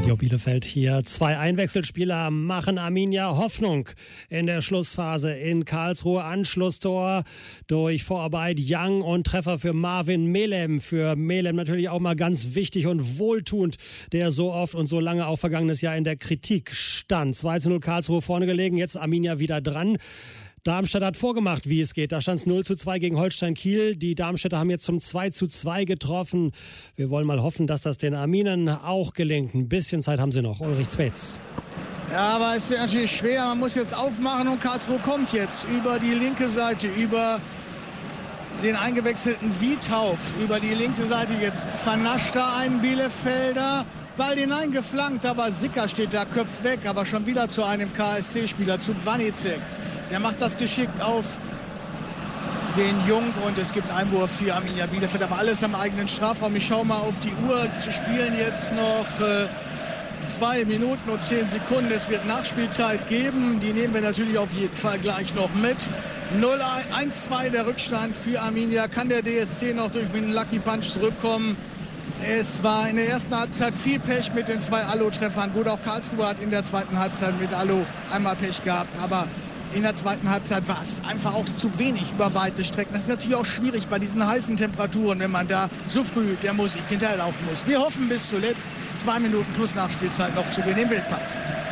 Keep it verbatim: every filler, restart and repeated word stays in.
Radio Bielefeld hier. Zwei Einwechselspieler machen Arminia Hoffnung in der Schlussphase in Karlsruhe. Anschlusstor durch Vorarbeit Young und Treffer für Marvin Melem. Für Melem natürlich auch mal ganz wichtig und wohltuend, der so oft und so lange auch vergangenes Jahr in der Kritik stand. zwei zu null Karlsruhe vorne gelegen, jetzt Arminia wieder dran. Darmstadt hat vorgemacht, wie es geht. Da stand es null zu zwei gegen Holstein Kiel. Die Darmstädter haben jetzt zum zwei zu zwei getroffen. Wir wollen mal hoffen, dass das den Arminen auch gelingt. Ein bisschen Zeit haben sie noch. Ulrich Zwetz. Ja, aber es wird natürlich schwer. Man muss jetzt aufmachen und Karlsruhe kommt jetzt über die linke Seite, über den eingewechselten Wietaub, über die linke Seite. Jetzt vernascht da ein Bielefelder. Ball hineingeflankt, aber Sicker steht da, Köpf weg, aber schon wieder zu einem K S C-Spieler, zu Wanizek. Der macht das geschickt auf den Jung und es gibt Einwurf für Arminia Bielefeld, aber alles am eigenen Strafraum. Ich schaue mal auf die Uhr, spielen jetzt noch äh, zwei Minuten und zehn Sekunden. Es wird Nachspielzeit geben, die nehmen wir natürlich auf jeden Fall gleich noch mit. null eins zwei der Rückstand für Arminia. Kann der D S C noch durch einen Lucky Punch zurückkommen? Es war in der ersten Halbzeit viel Pech mit den zwei Allo-Treffern. Gut, auch Karlsruhe hat in der zweiten Halbzeit mit Allo einmal Pech gehabt, aber in der zweiten Halbzeit war es einfach auch zu wenig über weite Strecken. Das ist natürlich auch schwierig bei diesen heißen Temperaturen, wenn man da so früh der Musik hinterherlaufen muss. Wir hoffen bis zuletzt zwei Minuten plus Nachspielzeit noch zu gehen im Wildpark.